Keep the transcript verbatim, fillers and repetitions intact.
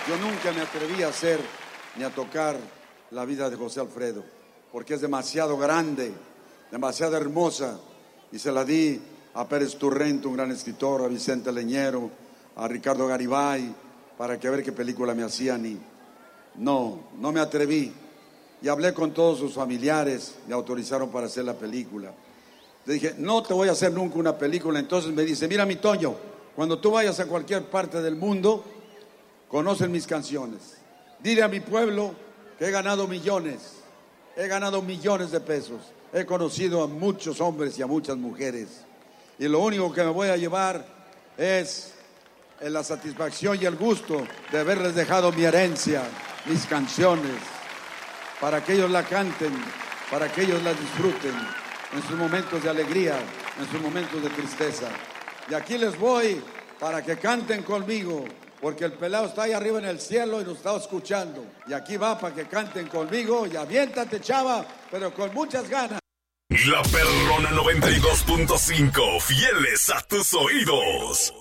Yo nunca me atreví a hacer ni a tocar la vida de José Alfredo, porque es demasiado grande, demasiado hermosa, y se la di a Pérez Turrento, un gran escritor, a Vicente Leñero, a Ricardo Garibay, para que ver qué película me hacían, y no, no me atreví. Y hablé con todos sus familiares, me autorizaron para hacer la película. Le dije, no te voy a hacer nunca una película. Entonces me dice, mira mi Toño, cuando tú vayas a cualquier parte del mundo, conocen mis canciones. Dile a mi pueblo que he ganado millones, he ganado millones de pesos, he conocido a muchos hombres y a muchas mujeres, y lo único que me voy a llevar es la satisfacción y el gusto de haberles dejado mi herencia, mis canciones, para que ellos la canten, para que ellos la disfruten en sus momentos de alegría, en sus momentos de tristeza. Y aquí les voy para que canten conmigo, porque el pelado está ahí arriba en el cielo y nos está escuchando. Y aquí va para que canten conmigo. Y aviéntate, chava, pero con muchas ganas. La Perrona noventa y dos punto cinco, fieles a tus oídos.